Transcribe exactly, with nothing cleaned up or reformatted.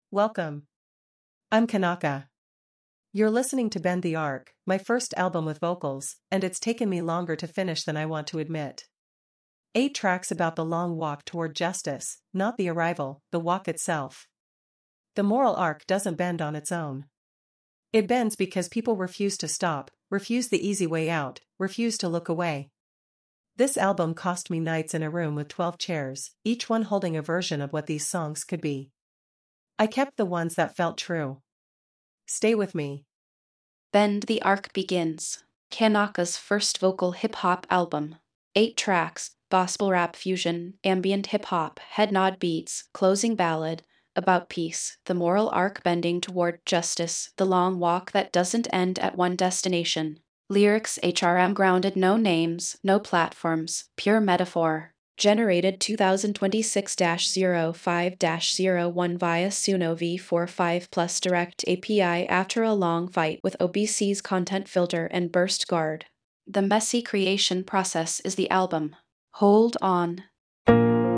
Welcome. I'm Kanaka. You're listening to Bend the Arc, my first album with vocals, and it's taken me longer to finish than I want to admit. Eight tracks about the long walk toward justice, not the arrival, the walk itself. The moral arc doesn't bend on its own. It bends because people refuse to stop, refuse the easy way out, refuse to look away. This album cost me nights in a room with twelve chairs, each one holding a version of what these songs could be. I kept the ones that felt true. Stay with me. Bend the Arc begins. Kanaka's first vocal hip-hop album. Eight tracks, gospel rap fusion, ambient hip-hop, head nod beats, closing ballad, about peace, the moral arc bending toward justice, the long walk that doesn't end at one destination. Lyrics H R M grounded, no names, no platforms, pure metaphor. Generated two thousand twenty-six dash oh five dash oh one via Suno v forty-five plus Direct A P I after a long fight with O B C's content filter and burst guard. The messy creation process is the album. Hold on.